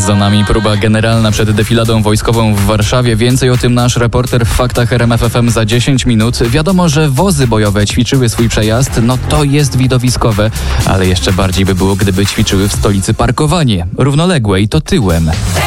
Za nami próba generalna przed defiladą wojskową w Warszawie. Więcej o tym nasz reporter w Faktach RMF FM za 10 minut. Wiadomo, że wozy bojowe ćwiczyły swój przejazd. No to jest widowiskowe, ale jeszcze bardziej by było, gdyby ćwiczyły w stolicy parkowanie. Równoległe i to tyłem.